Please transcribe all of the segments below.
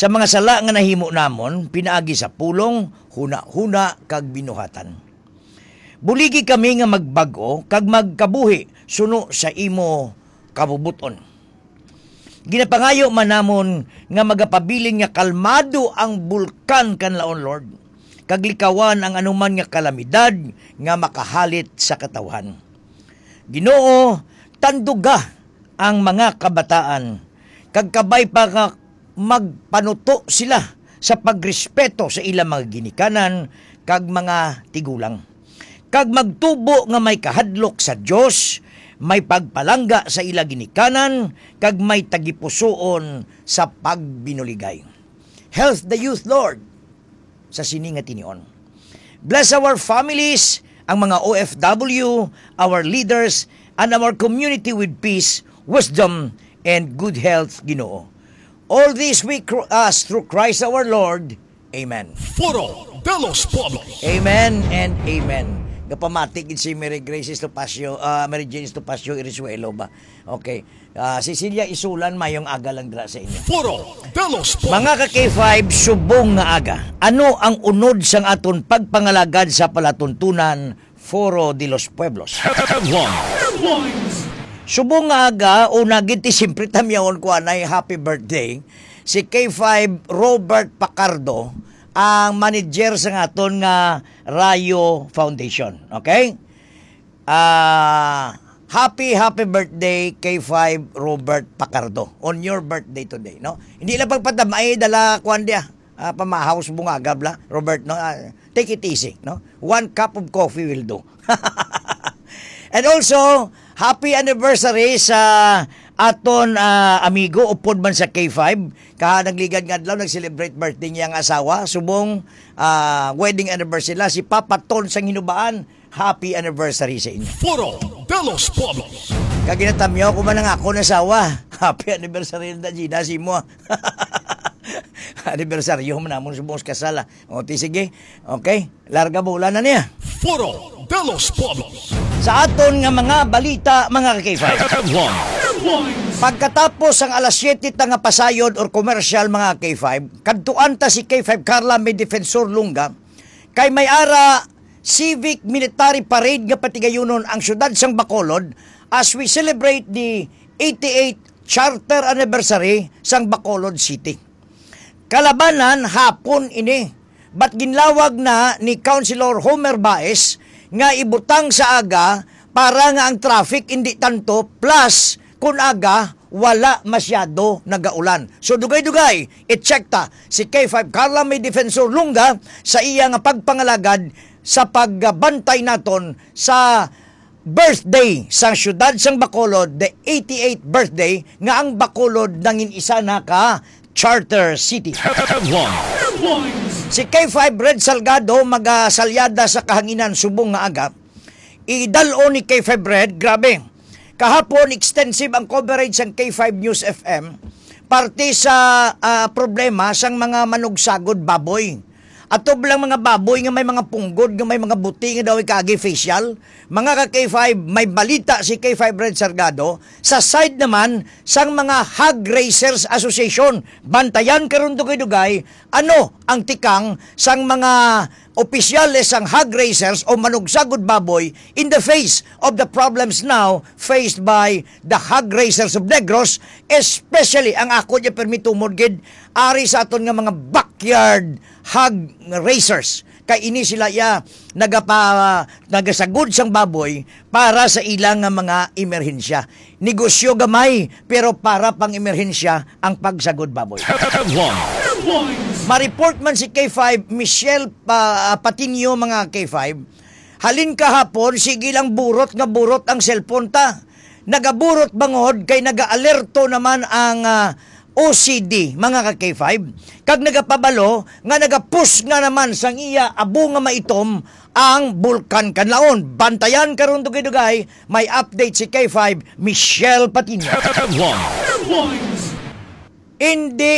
Sa mga sala nga nahimo namon, pinaagi sa pulong, huna-huna kag binuhatan. Buligi kami nga magbag-o kag magkabuhi suno sa imo kabubuton. Ginapangayo man namon nga magapabiling nga kalmado ang bulkan kanlaon, Lord. Kaglikawan ang anuman nga kalamidad nga makahalit sa katawhan. Ginoo, tanduga ang mga kabataan kag kabay pa nga magpanuto sila sa pagrespeto sa ilang mga ginikanan kag mga tigulang. Kag magtubo nga may kahadlok sa Dios, may pagpalangga sa ilang ginikanan kag may tagipusoon sa pagbinuligay. Help the youth, Lord, sa sini nga tinion. Bless our families, ang mga OFW, our leaders, and our community with peace, wisdom, and good health, Ginoo. All this we ask through Christ our Lord. Amen. Foro de los Pueblos. Amen and amen. Kapamatik si Mary Grace Topacio, Mary Jane Topacio Irisuelo ba? Okay. Cecilia Isulan, mayong aga lang dra sa inyo. Foro de los Pueblos. Mga ka-K5, subong nga aga. Ano ang unod sang aton pagpangalagad sa palatuntunan Foro de los Pueblos? Headlines. Subong nga aga, una giti simpre tamyaon ko anay happy birthday si K5 Robert Pacardo, ang manager sa aton nga Rayo Foundation. Okay? Happy birthday K5 Robert Pacardo on your birthday today, no? Hindi lang pagpatamay dala kuan dia pamahaws bunga gabla Robert, no? Take it easy, no? 1 cup of coffee will do. And also happy anniversary sa aton amigo upod man sa K5 ka nagligad nga adlaw nag-celebrate birthday niya ang asawa subong wedding anniversary la si Papa Ton sang Hinubaan. Happy anniversary sa inyo. Foro de los Pueblos. Kaginatamyo ko man ang ako na asawa. Happy anniversary na Gina si mo. Anniversary mo namon subong kasala. O ti sige. Okay, larga bola na niya. Foro de los Pueblos. Sa aton nga mga balita, mga K5. Pagkatapos ang alas 7 nga pasayod or commercial, mga K5, kadtuan ta si K5 Carla may Defensor Lunga kay may ara civic military parade nga patigayunon ang syudad sang Bacolod as we celebrate the 88th charter anniversary sang Bacolod City. Kalabanan hapon ini, but ginlawag na ni Councilor Homer Baez nga ibutang sa aga para nga ang traffic hindi tanto, plus kung aga wala masyado nagaulan. So dugay-dugay, i-check ta si K5 Carla may Defensor Lunga sa iya nga pagpangalagad sa pagbantay naton sa birthday sa syudad sang Bacolod, the 88th birthday nga ang Bacolod nangin isa na ka charter city. Si K5 Red Salgado magasalyada sa kahanginan subong nga aga. Idalo ni K5 Red, grabe. Kahapon extensive ang coverage ng K5 News FM parte sa problema sang mga manugsagod baboy. Ato lang mga baboy nga may mga punggod, nga may mga buti nga daw ikagi facial. Mga ka-K5, may balita si K5 Red Salgado sa side naman sang mga Hog Racers Association. Bantayan karon dugay-dugay ano ang tikang sang mga opisyales sang Hog Racers o manugsagod baboy in the face of the problems now faced by the Hog Racers of Negros, especially ang ako niya permitumod gid ari sa aton nga mga backyard hog racers. Kay ini sila nagasagod sang baboy para sa ilang mga emerhensya. Negosyo gamay pero para pang emerhensya ang pagsagod baboy. Ma-report man si K5 Michelle Patinio, mga K5. Halin kahapon sige lang burot ang cellphone ta. Nagaburot bangod kay naga-alerto naman ang OCD, mga ka-K5. Kag nagapabalo nga nagapush nga naman sang iya abo nga maitom ang bulkan kanlaon. Bantayan karon dugay-dugay, may update si K5 Michelle Patino. Hindi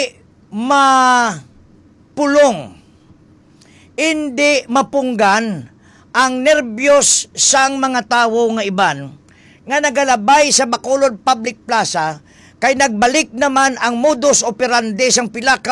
mapulong, hindi mapunggan ang nerbiyos sang mga tawo nga iban nga nagalabay sa Bacolod Public Plaza kay nagbalik naman ang modus operandi sang pila ka